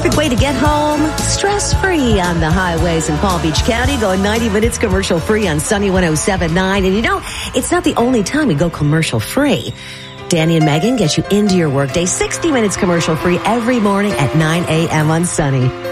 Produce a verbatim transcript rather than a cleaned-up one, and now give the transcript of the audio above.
perfect way to get home stress-free on the highways in Palm Beach County. Going ninety minutes commercial-free on Sunny one oh seven point nine. And you know, it's not the only time we go commercial-free. Danny and Megan get you into your workday sixty minutes commercial-free every morning at nine a.m. on Sunny.